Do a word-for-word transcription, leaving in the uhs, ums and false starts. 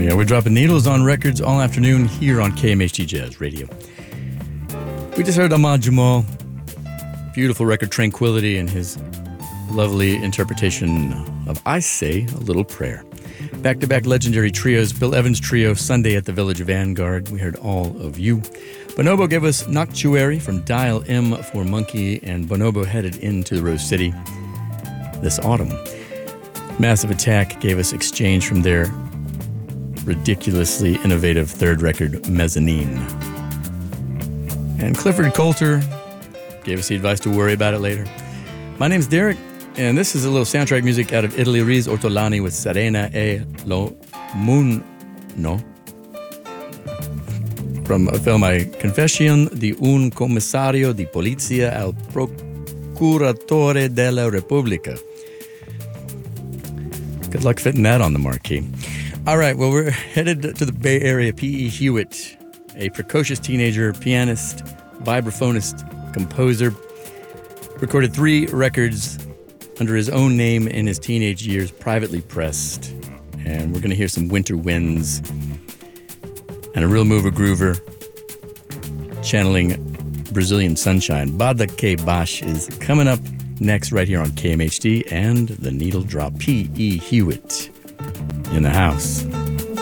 yeah, we're dropping needles on records all afternoon here on K M H D Jazz Radio. We just heard Ahmad Jamal, beautiful record Tranquility, and his lovely interpretation of I Say a Little Prayer. Back-to-back legendary trios, Bill Evans Trio, Sunday at the Village Vanguard. We heard All of You. Bonobo gave us Noctuary from Dial M for Monkey, and Bonobo headed into the Rose City this autumn. Massive Attack gave us Exchange from their ridiculously innovative third record, Mezzanine. And Clifford Coulter gave us the advice to worry about it later. My name's Derek, and this is a little soundtrack music out of Italy, Riz Ortolani with Serena e lo Muno, from a film, I Confession di un commissario di polizia al procuratore della Repubblica. Good luck fitting that on the marquee. All right, well, we're headed to the Bay Area. P E. Hewitt, a precocious teenager, pianist, vibraphonist, composer, recorded three records under his own name in his teenage years, privately pressed. And we're going to hear some Winter Winds and a real mover groover channeling Brazilian Sunshine. Bada K. Bash is coming up next right here on K M H D and The Needle Drop. P E. Hewitt in the house.